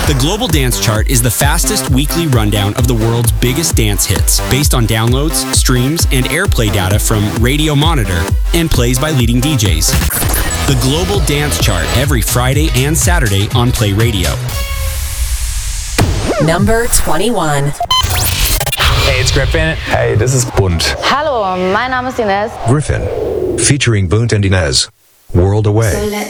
The Global Dance Chart is the fastest weekly rundown of the world's biggest dance hits, based on downloads, streams, and airplay data from Radio Monitor and plays by leading DJs. The Global Dance Chart every Friday and Saturday on Play Radio. Number 21. Hey, it's Griffin. Hey, this is Bunt. Hallo, mein Name ist Ines. Griffin, featuring Bunt and Inez. World Away.